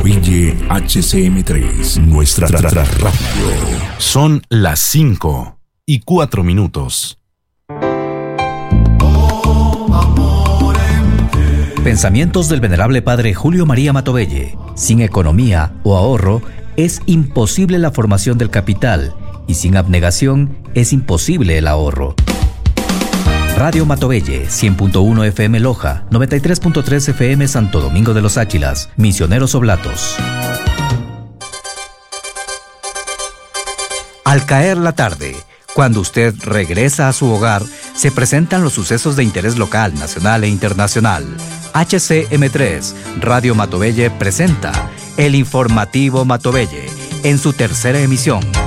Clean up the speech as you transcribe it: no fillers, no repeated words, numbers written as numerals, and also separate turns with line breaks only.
Matovelle HCM3, nuestra radio.
Son las 5:04.
Pensamientos del venerable padre Julio María Matovelle. Sin economía o ahorro es imposible la formación del capital y sin abnegación es imposible el ahorro. Radio Matovelle, 100.1 FM Loja, 93.3 FM Santo Domingo de los Áchilas, Misioneros Oblatos. Al caer la tarde, cuando usted regresa a su hogar, se presentan los sucesos de interés local, nacional e internacional. HCM3, Radio Matovelle presenta el informativo Matovelle en su tercera emisión.